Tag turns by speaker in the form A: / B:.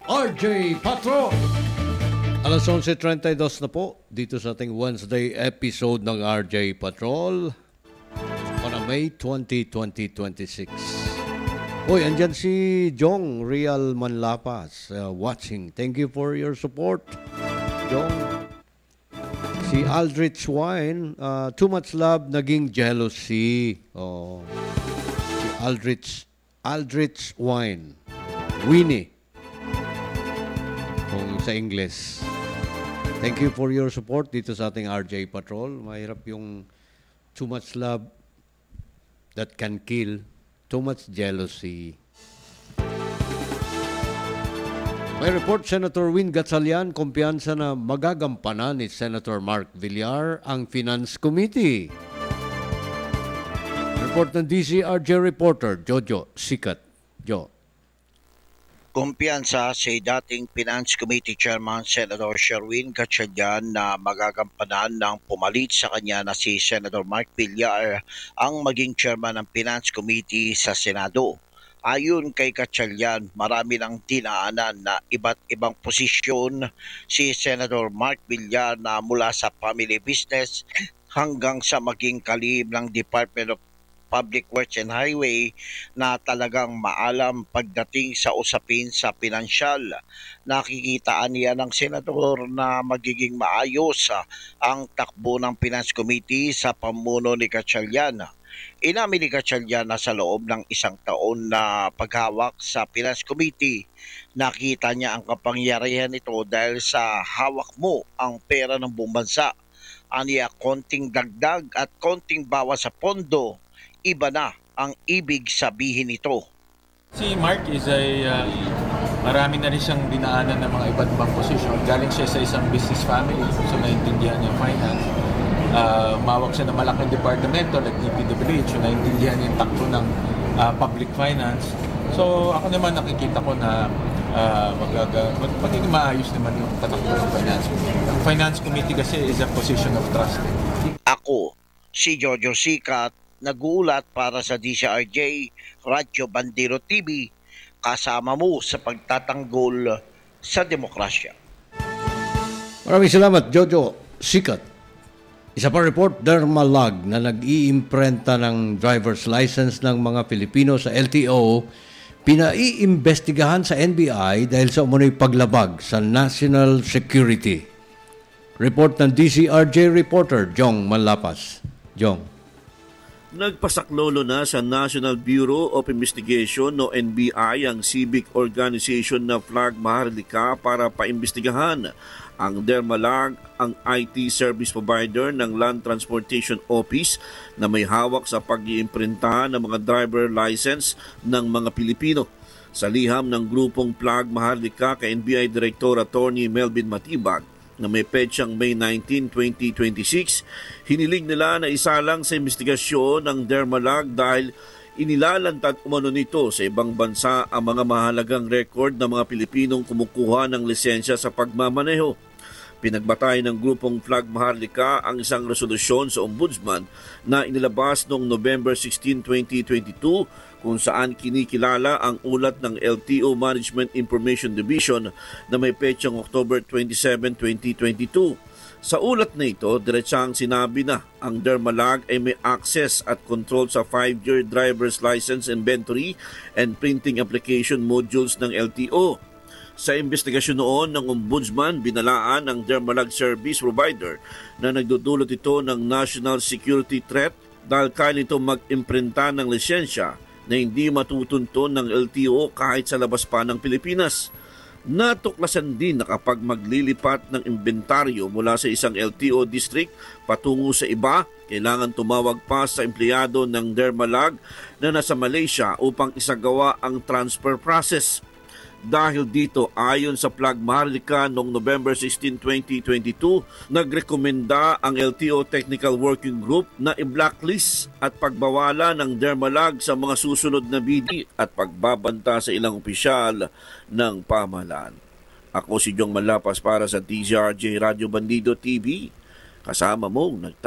A: RJ Patro. Alas 11:32 na po dito sa ating Wednesday episode ng RJ Patrol para May 20, 2026. Hoy, andyan si Jong Real Manlapas watching. Thank you for your support, Jong. Si Aldrich Wine, too much love, naging jealousy. Oh. Si Aldrich Wine. Winnie. Kung sa English. Thank you for your support dito sa ating RJ Patrol. Mahirap yung too much love that can kill, too much jealousy. May report, Senator Win Gatchalian, kumpiyansa na magagampanan ni Senator Mark Villar ang Finance Committee. Report ng DCRJ reporter, Jojo Sikat. Jo.
B: Kumpiyansa si dating Finance Committee Chairman Senator Sherwin Gatchalian na magagampanan ng pumalit sa kanya na si Senator Mark Villar ang maging chairman ng Finance Committee sa Senado. Ayon kay Gatchalian, marami ng dinaanan na iba't ibang posisyon si Senator Mark Villar na mula sa family business hanggang sa maging kalihim ng Department of Public Works and Highway na talagang maalam pagdating sa usapin sa pinansyal. Nakikitaan niya ng senador na magiging maayos ang takbo ng Finance Committee sa pamuno ni Gatchalian. Inamin ni Gatchalian na sa loob ng isang taon na paghawak sa Finance Committee, nakita niya ang kapangyarihan nito dahil sa hawak mo ang pera ng buong bansa. Aniya, konting dagdag at konting bawas sa pondo, iba na ang ibig sabihin nito.
C: Si Mark is marami na rin siyang dinaanan ng mga iba't ibang posisyon. Galing siya sa isang business family, so naintindihan niya finance. Mawag siya ng malaking departamento like DPWH, so naintindihan niya yung takbo ng public finance. So ako naman nakikita ko na magiging maayos naman yung tatakbo ng finance committee. Ang finance committee kasi is a position of trust.
B: Ako, si Jojo Sikat, nag-uulat para sa DCRJ Radyo Bandero TV, kasama mo sa pagtatanggol sa demokrasya.
A: Maraming salamat, Jojo Sikat. Isa pa report, Dermalag na nag-iimprenta ng driver's license ng mga Pilipino sa LTO, pinaiimbestigahan sa NBI dahil sa umunoy paglabag sa national security. Report ng DCRJ reporter, Jong Manlapas. Jong.
D: Nagpasaklolo na sa National Bureau of Investigation o NBI ang civic organization na Flag Maharlika para paimbestigahan ang Dermalag, ang IT service provider ng Land Transportation Office na may hawak sa pag-iimprinta ng mga driver license ng mga Pilipino. Sa liham ng grupong Flag Maharlika kay NBI Director Attorney Melvin Matibag, na may petsang May 19, 2026, hiniling nila na isalang sa investigasyon ng Dermalag dahil inilalantad umano nito sa ibang bansa ang mga mahalagang record ng mga Pilipinong kumukuha ng lisensya sa pagmamaneho. Pinagbatay ng grupong Flag Maharlika ang isang resolusyon sa Ombudsman na inilabas noong November 16, 2022 kung saan kinikilala ang ulat ng LTO Management Information Division na may petsang October 27, 2022. Sa ulat na ito, diretsang sinabi na ang Dermalag ay may access at control sa 5-year driver's license inventory and printing application modules ng LTO. Sa investigasyon noon ng Ombudsman, binalaan ang Dermalag service provider na nagdudulot ito ng national security threat dahil kaya nito mag-imprinta ng lisensya na hindi matutunton ng LTO kahit sa labas pa ng Pilipinas. Natuklasan din na kapag maglilipat ng inventaryo mula sa isang LTO district patungo sa iba, kailangan tumawag pa sa empleyado ng Dermalag na nasa Malaysia upang isagawa ang transfer process. Dahil dito, ayon sa Flag Maharlika noong November 16, 2022, nagrekomenda ang LTO Technical Working Group na i-blacklist at pagbawala ng Dermalag sa mga susunod na bidi at pagbabanta sa ilang opisyal ng pamahalaan. Ako si Jong Manlapas para sa DZRJ Radio Bandido TV. Kasama mong